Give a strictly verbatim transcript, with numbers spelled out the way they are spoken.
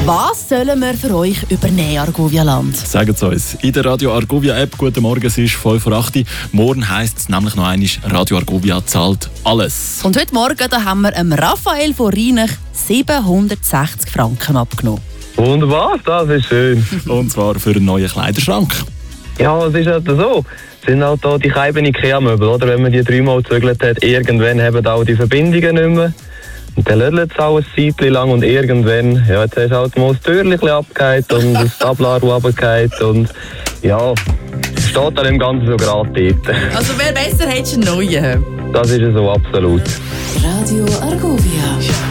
Was sollen wir für euch übernehmen, Argovia-Land? Sagen Sie uns. In der Radio Argovia App, guten Morgen, es ist fünf vor acht. Morgen heisst es nämlich noch einmal, Radio Argovia zahlt alles. Und heute Morgen da haben wir dem Raphael von Rheinich siebenhundertsechzig Franken abgenommen. Wunderbar, das ist schön. Und zwar für einen neuen Kleiderschrank. Ja, es ist halt so. Es sind halt da die kleinen IKEA-Möbel, oder? Wenn man die dreimal gezögert hat, irgendwann haben auch die Verbindungen nicht mehr. Und dann lödelt es auch ein Zeitchen lang und irgendwann, ja, jetzt hast du halt mal das Türchen abgehakt und das Tablar abgehakt und ja, steht dann im Ganzen so gerade dort. Also wer besser hättest du einen neuen? Das ist so, absolut. Radio Argovia.